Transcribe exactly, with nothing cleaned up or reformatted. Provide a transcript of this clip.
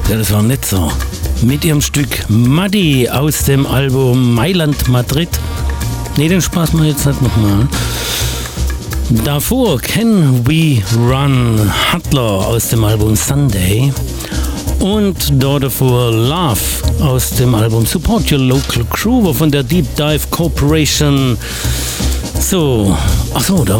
Ja, das war nett so. Mit ihrem Stück Muddy aus dem Album Mailand Madrid. Ne, den Spaß mal jetzt nicht nochmal. Davor Can We Run, Hustler aus dem Album Sunday. Und dort davor Love aus dem Album Support Your Local Crew von der Deep Dive Corporation. So, achso, da